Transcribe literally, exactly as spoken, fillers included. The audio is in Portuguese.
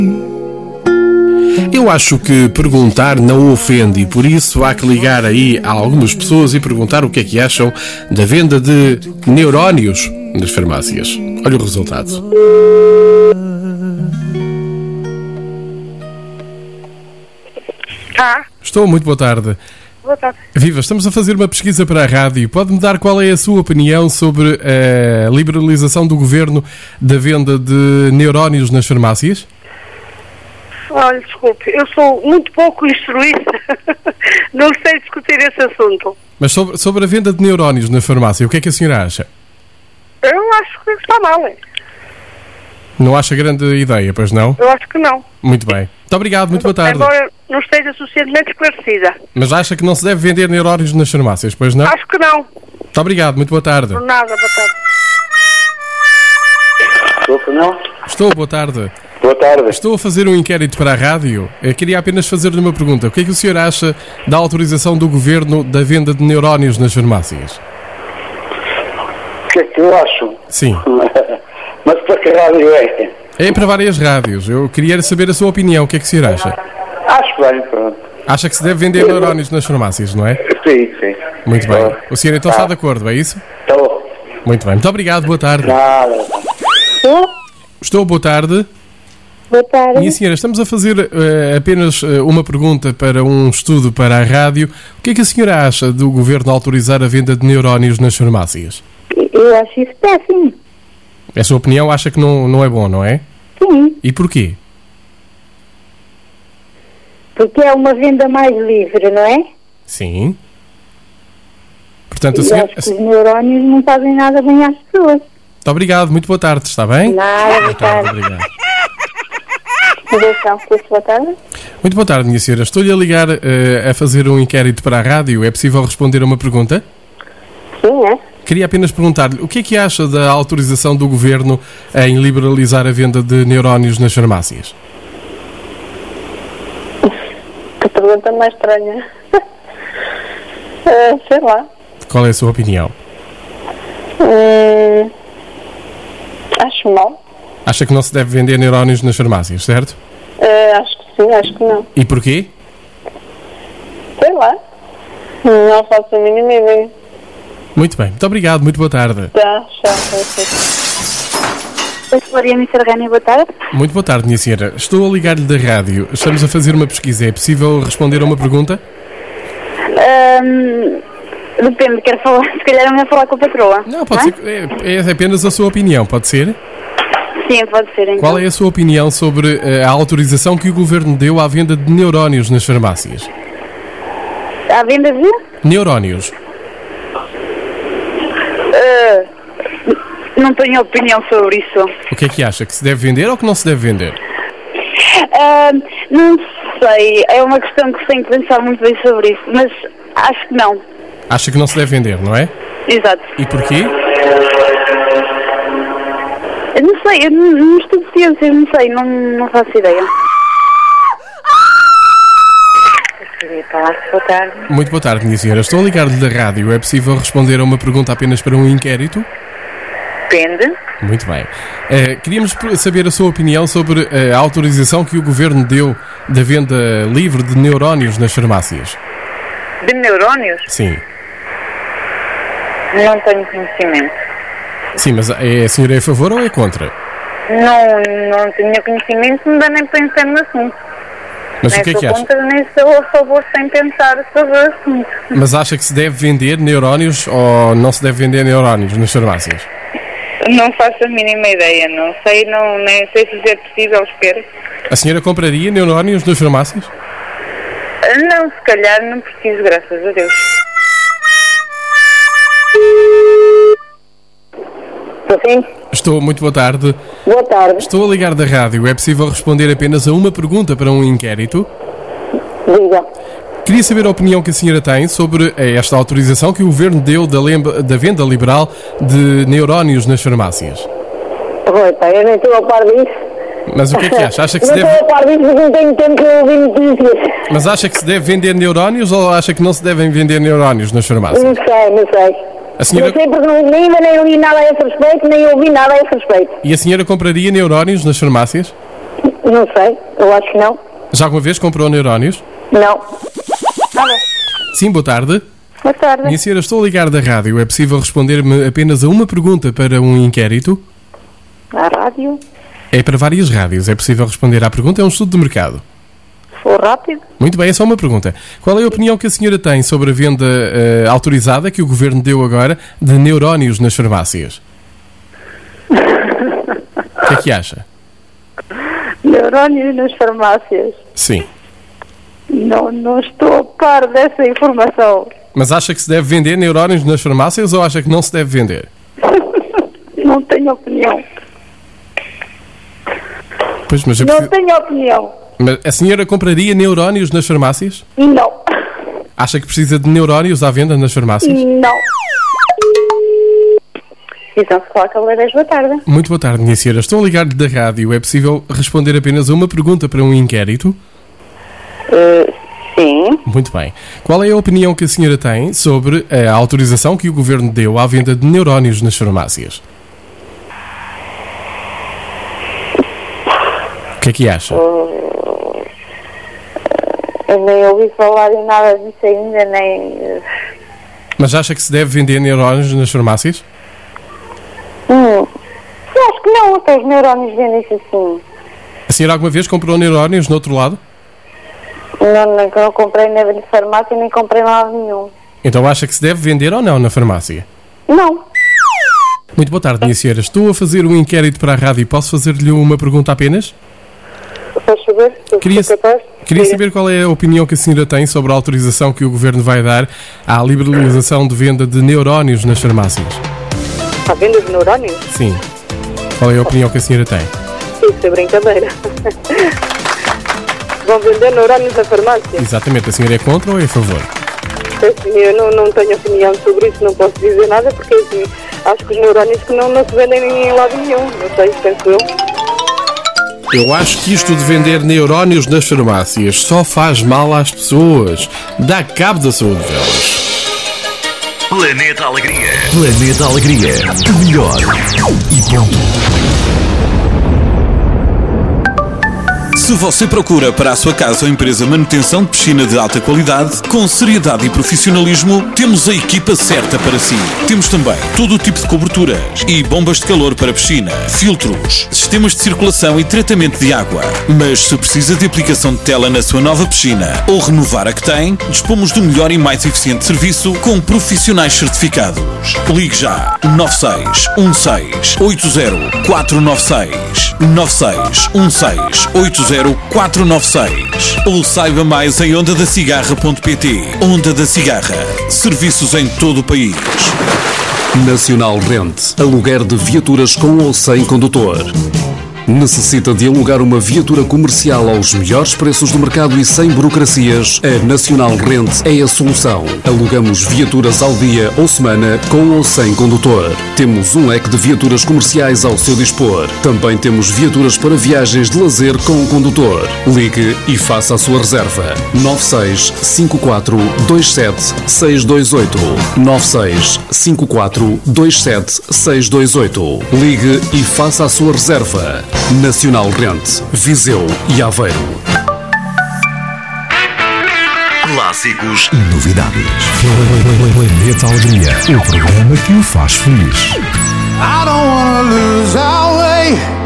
Eu acho que perguntar não ofende e por isso há que ligar aí a algumas pessoas e perguntar o que é que acham da venda de neurónios nas farmácias. Olha o resultado. Ah, Estou, muito boa tarde. boa tarde. Viva, estamos a fazer uma pesquisa para a rádio. Pode-me dar qual é a sua opinião sobre a liberalização do governo da venda de neurónios nas farmácias? Olha, desculpe, eu sou muito pouco instruída. Não sei discutir esse assunto. Mas sobre, sobre a venda de neurónios na farmácia, o que é que a senhora acha? Eu acho que está mal, hein? Não acha grande ideia, pois não? Eu acho que não. Muito bem. Muito obrigado, muito boa tarde. Embora não esteja suficientemente esclarecida. Mas acha que não se deve vender neurónios nas farmácias, pois não? Acho que não. Muito obrigado, muito boa tarde. Por nada, boa tarde. Estou, não? Estou, boa tarde. Boa tarde. Estou a fazer um inquérito para a rádio. Eu queria apenas fazer-lhe uma pergunta. O que é que o senhor acha da autorização do governo da venda de neurónios nas farmácias? O que é que eu acho? Sim. Mas para que rádio é? É para várias rádios. Eu queria saber a sua opinião. O que é que o senhor acha? Acho bem, pronto. Acha que se deve vender neurónios nas farmácias, não é? Sim, sim. Muito bem. O senhor então está de acordo, é isso? Estou. Muito bem. Muito obrigado. Boa tarde. Nada. Estou? Estou, boa tarde. Boa tarde. Minha senhora, estamos a fazer uh, apenas uh, uma pergunta para um estudo para a rádio. O que é que a senhora acha do governo autorizar a venda de neurónios nas farmácias? Eu acho isso péssimo. É a sua opinião? Acha que não, não é bom, não é? Sim, E porquê? porque é uma venda mais livre, não é? Sim. Portanto, a E senhora... acho que os neurónios não fazem nada bem às pessoas. Muito obrigado, muito boa tarde, está bem? Nada, Boa tarde, obrigado. Direção, boa tarde. Muito boa tarde, minha senhora. Estou-lhe a ligar uh, a fazer um inquérito para a rádio. É possível responder a uma pergunta? Sim, é? Queria apenas perguntar-lhe o que é que acha da autorização do governo em liberalizar a venda de neurónios nas farmácias? Que pergunta mais estranha. uh, sei lá. Qual é a sua opinião? Hum, acho mal. Acha que não se deve vender neurónios nas farmácias, certo? Uh, acho que sim, acho que não. E porquê? Sei lá. Não faço a mínima ideia. Muito bem, muito obrigado, muito boa tarde. Tá, tchau. Mariana Sargani, boa tarde. Muito boa tarde, minha senhora. Estou a ligar-lhe da rádio. Estamos a fazer uma pesquisa. É possível responder a uma pergunta? Um, depende, quero falar, se calhar é melhor falar com a patroa. Não, pode não ser. É, é apenas a sua opinião, pode ser? é? Sim, pode ser então. Qual é a sua opinião sobre uh, a autorização que o governo deu à venda de neurónios nas farmácias? À venda de? Neurónios. Uh, não tenho opinião sobre isso. O que é que acha? Que se deve vender ou que não se deve vender? Uh, não sei, é uma questão que tenho que pensar muito bem sobre isso, mas acho que não. Acha que não se deve vender, não é? Exato. E porquê? Eu não sei, eu não, não estudo ciências, não sei, não, não faço ideia. Boa tarde. Muito boa tarde, minha senhora. Estou a ligar-lhe da rádio. É possível responder a uma pergunta apenas para um inquérito? Depende. Muito bem. Uh, queríamos saber a sua opinião sobre a autorização que o governo deu da venda livre de neurónios nas farmácias. De neurónios? Sim. Não tenho conhecimento. Sim, mas é, a senhora é a favor ou é contra? Não, não tenho conhecimento, não dá nem pensar no assunto. Mas nem o que é que sou acha? contra, nem sou a favor sem pensar sobre o assunto. Mas acha que se deve vender neurónios ou não se deve vender neurónios nas farmácias? Não faço a mínima ideia, não sei, não, nem sei se é possível, espero. A senhora compraria neurónios nas farmácias? Não, se calhar não preciso, graças a Deus. Sim? Estou, muito boa tarde. Boa tarde. Estou a ligar da rádio. É possível responder apenas a uma pergunta para um inquérito? Diga. Queria saber a opinião que a senhora tem sobre esta autorização que o governo deu da, lembra, da venda liberal de neurónios nas farmácias. Oi, pá, eu nem estou a par disso. Mas o que é que acha? Acha que se não deve... estou a par disso porque não tenho tempo para ouvir notícias. Mas acha que se deve vender neurónios ou acha que não se devem vender neurónios nas farmácias? Não sei, não sei. A senhora... Não sei porque não, nem, nem li nada a esse respeito, nem ouvi nada a esse respeito. E a senhora compraria neurónios nas farmácias? Não sei, eu acho que não. Já alguma vez comprou neurónios? Não. Alô? Sim, boa tarde. Boa tarde. Minha senhora, estou a ligar da rádio. É possível responder-me apenas a uma pergunta para um inquérito? Na rádio? É para várias rádios. É possível responder à pergunta? É um estudo de mercado. Se for rápido? Muito bem, é só uma pergunta. Qual é a opinião que a senhora tem sobre a venda uh, autorizada que o Governo deu agora de neurónios nas farmácias? O que é que acha? Neurónios nas farmácias? Sim. Não, não estou a par dessa informação. Mas acha que se deve vender neurónios nas farmácias ou acha que não se deve vender? Não tenho opinião. Pois, mas eu Não preciso... tenho opinião. Mas a senhora compraria neurónios nas farmácias? Não. Acha que precisa de neurónios à venda nas farmácias? Não. Então, se coloca Ladeiros, boa tarde. Muito boa tarde, minha senhora. Estou a ligar-lhe da rádio. É possível responder apenas a uma pergunta para um inquérito? Uh, sim. Muito bem. Qual é a opinião que a senhora tem sobre a autorização que o Governo deu à venda de neurónios nas farmácias? O que é que acha? Uh, eu nem ouvi falar em nada disso ainda, nem... Mas acha que se deve vender neurónios nas farmácias? Hum, eu acho que não, até os neurónios vendem-se assim. A senhora alguma vez comprou neurónios no outro lado? Não, não, não comprei na farmácia, nem comprei nada nenhum. Então acha que se deve vender ou não na farmácia? Não. Muito boa tarde, minha senhora. Estou a fazer um inquérito para a rádio e posso fazer-lhe uma pergunta apenas? Faz saber? Queria, queria saber qual é a opinião que a senhora tem sobre a autorização que o Governo vai dar à liberalização de venda de neurónios nas farmácias. A venda de neurónios? Sim. Qual é a opinião que a senhora tem? Isso é brincadeira. Vão vender neurónios na farmácia? Exatamente. A senhora é contra ou é a favor? Assim, eu não, não tenho opinião sobre isso, não posso dizer nada, porque assim, acho que os neurónios que não, não se vendem em lado nenhum. Não sei, penso eu. Eu acho que isto de vender neurónios nas farmácias só faz mal às pessoas. Dá cabo da saúde delas. Planeta Alegria. Planeta Alegria. O melhor e ponto. Se você procura para a sua casa ou empresa manutenção de piscina de alta qualidade, com seriedade e profissionalismo, temos a equipa certa para si. Temos também todo o tipo de coberturas e bombas de calor para piscina, filtros, sistemas de circulação e tratamento de água. Mas se precisa de aplicação de tela na sua nova piscina ou renovar a que tem, dispomos do melhor e mais eficiente serviço com profissionais certificados. Ligue já nove seis um seis oito zero quatro nove seis nove seis um seis oito zero quatro nove seis ou saiba mais em onda da cigarra ponto pt. Onda da Cigarra. Serviços em todo o país. Nacional Rent. Aluguer de viaturas com ou sem condutor. Necessita de alugar uma viatura comercial aos melhores preços do mercado e sem burocracias? A Nacional Rent é a solução. Alugamos viaturas ao dia ou semana, com ou sem condutor. Temos um leque de viaturas comerciais ao seu dispor. Também temos viaturas para viagens de lazer com condutor. Ligue e faça a sua reserva. nove seis cinco quatro dois sete seis dois oito nove seis cinco quatro dois sete seis dois oito. Ligue e faça a sua reserva. Nacional Rent, Viseu e Aveiro. Clássicos e novidades. Planeta Alegria, o programa que o faz feliz. I don't wanna lose our way.